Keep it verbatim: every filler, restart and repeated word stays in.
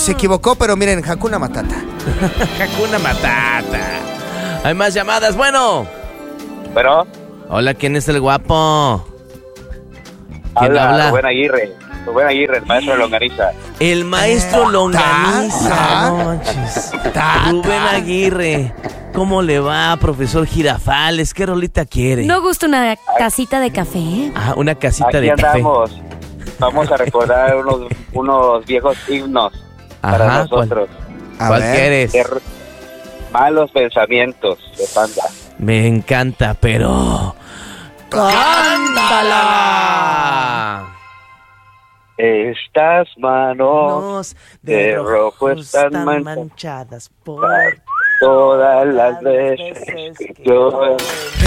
se equivocó, pero miren, Hakuna Matata. Hakuna Matata. Hay más llamadas, bueno. Bueno. Hola, ¿quién es el guapo? ¿Quién habla? habla? Rubén Aguirre. Rubén Aguirre, el maestro de longaniza. El maestro longaniza. Ta- Noches. ta- Rubén ta- Aguirre. ¿Cómo le va, profesor Girafales? ¿Qué rolita quiere? ¿No gusta una tacita de café? Ah, una casita Aquí de andamos. café. Vamos a recordar unos, unos viejos himnos para Ajá, nosotros. A ¿Cuál ver. quieres? De r- malos pensamientos de Panda. Me encanta, pero... ¡Cántala! Estas manos Nos de rojo están están manchadas manchadas por todas las veces que yo